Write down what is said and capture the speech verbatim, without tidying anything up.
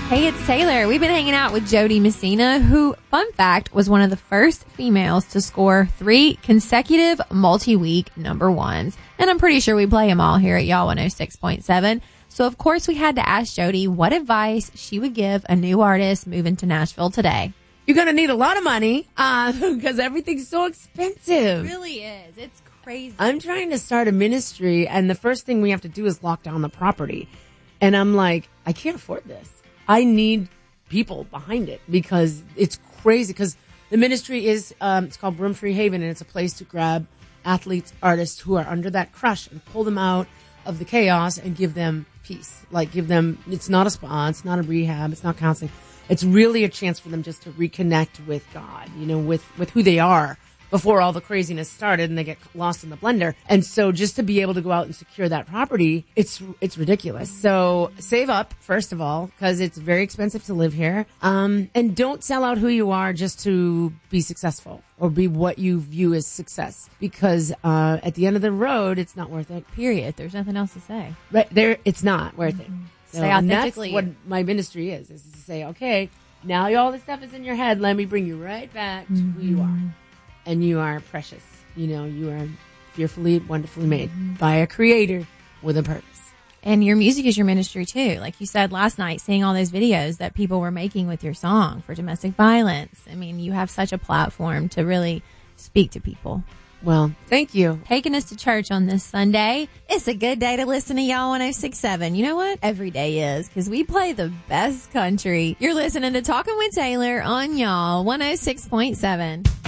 Hey, it's Taylor. We've been hanging out with Jody Messina, who, fun fact, was one of the first females to score three consecutive multi-week number ones. And I'm pretty sure we play them all here at Y'all one oh six point seven. So, of course, we had to ask Jody what advice she would give a new artist moving to Nashville today. You're going to need a lot of money uh, because everything's so expensive. It really is. It's crazy. I'm trying to start a ministry, and the first thing we have to do is lock down the property. And I'm like, I can't afford this. I need people behind it because it's crazy. Because the ministry is, um, it's called Broomtree Haven, and it's a place to grab athletes, artists who are under that crush and pull them out of the chaos and give them peace. Like give them, it's not a spa, it's not a rehab, it's not counseling. It's really a chance for them just to reconnect with God, you know, with, with who they are before all the craziness started and they get lost in the blender. And so just to be able to go out and secure that property, it's, it's ridiculous. So save up, first of all, because it's very expensive to live here. Um, and don't sell out who you are just to be successful or be what you view as success. Because, uh, at the end of the road, it's not worth it. Period. There's nothing else to say. Right there, it's not worth it. So, Say and that's authentically. what my ministry is, is to say, okay, now all this stuff is in your head. Let me bring you right back to who you are. And you are precious. You know, you are fearfully, wonderfully made by a creator with a purpose. And your music is your ministry too. Like you said last night, seeing all those videos that people were making with your song for domestic violence. I mean, you have such a platform to really speak to people. Well, thank you. Taking us to church on this Sunday. It's a good day to listen to Y'all one oh six point seven. You know what? Every day is, because we play the best country. You're listening to Talking with Taylor on Y'all one oh six point seven.